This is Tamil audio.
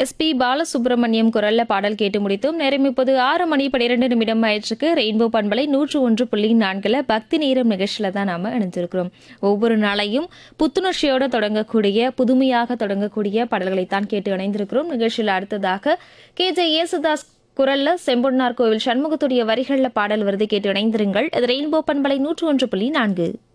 எஸ்பி பாலசுப்ரமணியம் குரல்ல பாடல் கேட்டு முடித்தோம். நேரம் இப்போது 6:12 ஆயிற்றுக்கு. ரெயின்போ பண்பலை 101.4 பக்தி நேரம் நிகழ்ச்சியில தான் நாம இணைஞ்சிருக்கிறோம். ஒவ்வொரு நாளையும் புத்துணர்ச்சியோட தொடங்கக்கூடிய, புதுமையாக தொடங்கக்கூடிய பாடல்களைத்தான் கேட்டு இணைந்திருக்கிறோம். நிகழ்ச்சியில் அடுத்ததாக KJ யேசுதாஸ் குரல்ல செம்பொன்னார் கோவில் சண்முகத்துடைய வரிகள்ல பாடல் வருது, கேட்டு இணைந்திருங்கள். இது ரெயின்போ பண்பலை 101.4.